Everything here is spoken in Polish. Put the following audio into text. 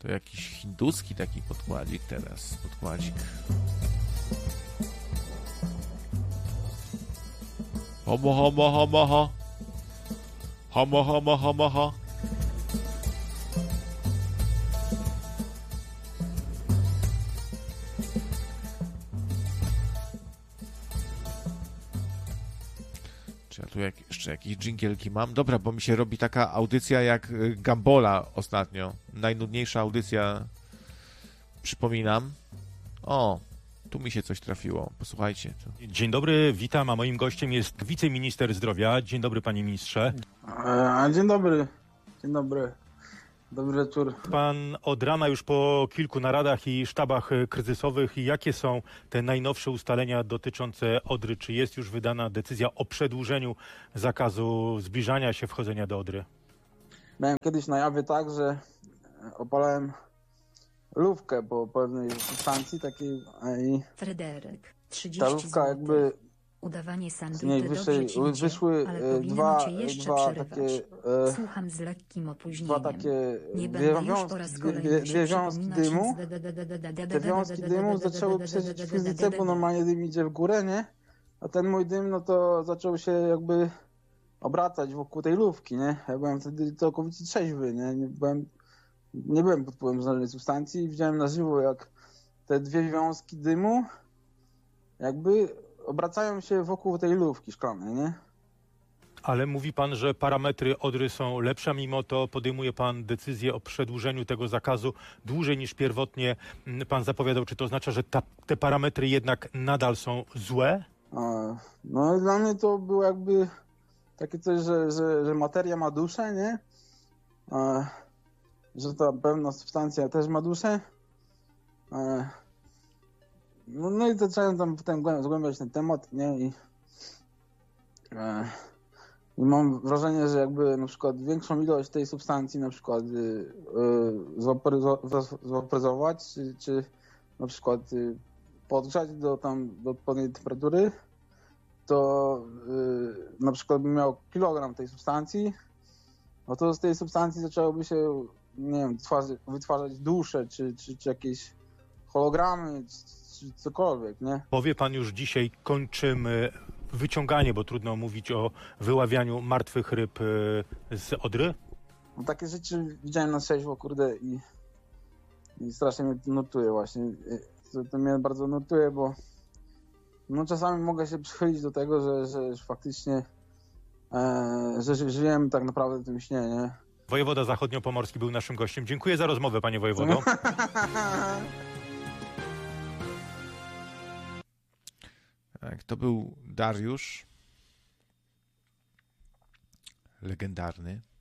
To jakiś hinduski taki podkładzik teraz. Podkładzik. Homo, homo, homo, ho. Homo, homo, homo, ho. Czy ja tu jeszcze jakieś dżingielki mam? Dobra, bo mi się robi taka audycja jak Gambola ostatnio. Najnudniejsza audycja, przypominam. O, tu mi się coś trafiło. Posłuchajcie. Dzień dobry, witam, a moim gościem jest wiceminister zdrowia. Dzień dobry, panie ministrze. Dzień dobry. Dzień dobry. Dobry wieczór. Pan od rana już po kilku naradach i sztabach kryzysowych. Jakie są te najnowsze ustalenia dotyczące Odry? Czy jest już wydana decyzja o przedłużeniu zakazu zbliżania się, wchodzenia do Odry? Miałem kiedyś na jawie tak, że opalałem lufkę po pewnej substancji takiej i Fryderyk, 30 ta lufka jakby udawanie z sandu niej to dobrze ci idzie, wyszły ale powinienem dwa cię jeszcze takie przerywać. Słucham z lekkim dwa opóźnieniem. takie Nie dwie będę już po raz kolejny dwie się wiązki przypominać dymu. nic. Te wiązki dymu zaczęły przeżyć fizyce, bo normalnie dym idzie w górę, nie? A ten mój dym, no to zaczął się jakby obracać wokół tej lufki, nie? Ja byłem wtedy całkowicie trzeźwy, nie? Nie byłem pod wpływem żadnej substancji i widziałem na żywo, jak te dwie wiązki dymu jakby obracają się wokół tej lufki szklanej, nie? Ale mówi pan, że parametry Odry są lepsze, a mimo to podejmuje pan decyzję o przedłużeniu tego zakazu dłużej niż pierwotnie pan zapowiadał. Czy to oznacza, że te parametry jednak nadal są złe? No dla mnie to było jakby takie coś, że materia ma duszę, nie? Że ta pewna substancja też ma duszę. No i zacząłem tam potem zgłębiać ten temat, nie? I mam wrażenie, że jakby na przykład większą ilość tej substancji na przykład zwaporyzować, czy na przykład podgrzać do odpowiedniej temperatury, to na przykład bym miał kilogram tej substancji, no to z tej substancji zaczęłoby się, nie wiem, wytwarzać dusze, czy jakieś hologramy, czy cokolwiek, nie? Powie pan już dzisiaj, kończymy wyciąganie, bo trudno mówić o wyławianiu martwych ryb z Odry? No takie rzeczy widziałem na trzeźwo, kurde, i strasznie mnie to nurtuje właśnie. To mnie bardzo nurtuje, bo no czasami mogę się przychylić do tego, że faktycznie że żyjemy tak naprawdę w tym śnie, nie? Wojewoda zachodniopomorski był naszym gościem. Dziękuję za rozmowę, panie wojewodo. Tak, to był Dariusz, legendarny.